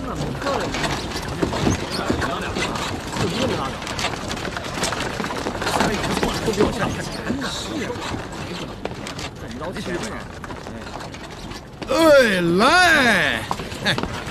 那没客人，凉凉，就一个没拉着。哎，不错，都给我下钱呢。是啊，不能，这你捞钱呢。 哎，来，哎。